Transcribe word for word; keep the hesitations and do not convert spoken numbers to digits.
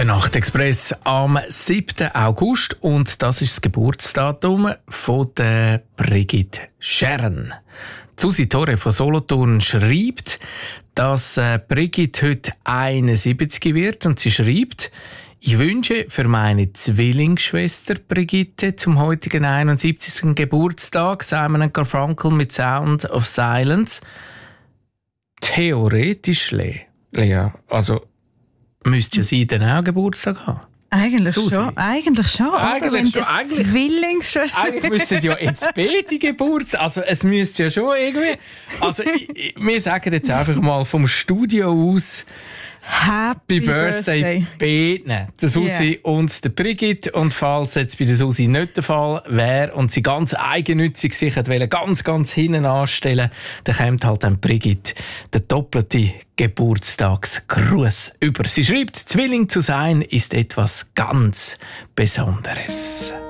Der Nachtexpress am siebten August und das ist das Geburtsdatum von der Brigitte Scheren. Susi Torre von Solothurn schreibt, dass äh, Brigitte heute einundsiebzig wird und sie schreibt: Ich wünsche für meine Zwillingsschwester Brigitte zum heutigen einundsiebzigsten Geburtstag Simon and Garfunkel mit Sound of Silence. Theoretisch, Le- Lea, also müsste ja sie dann auch Geburtstag haben. Eigentlich Susi. schon, eigentlich schon. Eigentlich schon, eigentlich- Zwillingsschwester. Eigentlich müssten ja jetzt beide Geburtstag, also es müsste ja schon irgendwie, also ich, ich, wir sagen jetzt einfach mal vom Studio aus Happy Happy Birthday, beiden, der Susi Yeah. und der Brigitte. Und falls jetzt bei der Susi nicht der Fall wäre und sie ganz eigennützig sich wollte, ganz, ganz hinten anstellen, dann kommt halt dann Brigitte der doppelte Geburtstagsgruß über. Sie schreibt, Zwilling zu sein ist etwas ganz Besonderes.